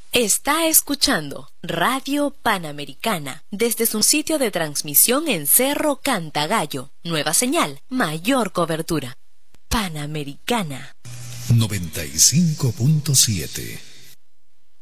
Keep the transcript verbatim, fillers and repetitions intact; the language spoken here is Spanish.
Está escuchando Radio Panamericana desde su sitio de transmisión en Cerro Cantagallo. Nueva señal, mayor cobertura. Panamericana noventa y cinco punto siete.